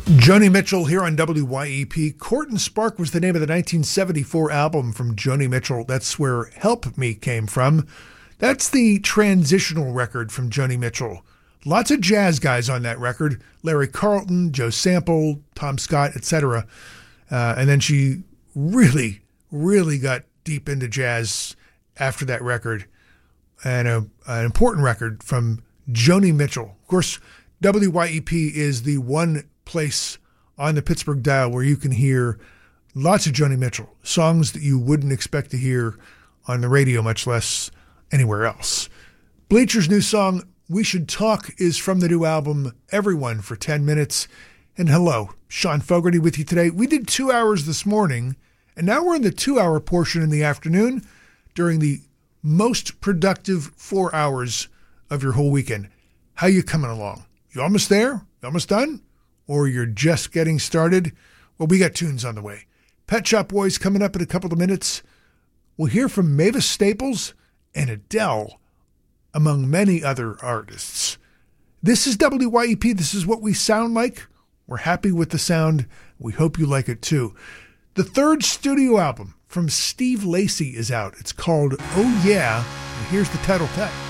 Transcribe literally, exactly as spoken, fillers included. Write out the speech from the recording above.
Joni Mitchell here on W Y E P. Court and Spark was the name of the nineteen seventy-four album from Joni Mitchell. That's where Help Me came from. That's the transitional record from Joni Mitchell. Lots of jazz guys on that record. Larry Carlton, Joe Sample, Tom Scott, et cetera. Uh, and then she really, really got deep into jazz after that record. And a, an important record from Joni Mitchell. Of course, W Y E P is the one place on the Pittsburgh dial where you can hear lots of Joni Mitchell, songs that you wouldn't expect to hear on the radio, much less anywhere else. Bleacher's new song, We Should Talk, is from the new album, Everyone for ten minutes. And hello, Sean Fogarty with you today. We did two hours this morning, and now we're in the two-hour portion in the afternoon during the most productive four hours of your whole weekend. How you coming along? You almost there? You almost done? Or you're just getting started? Well, we got tunes on the way. Pet Shop Boys coming up in a couple of minutes. We'll hear from Mavis Staples and Adele, among many other artists. This is W Y E P. This is what we sound like. We're happy with the sound. We hope you like it too. The third studio album from Steve Lacy is out. It's called Oh Yeah. And here's the title track.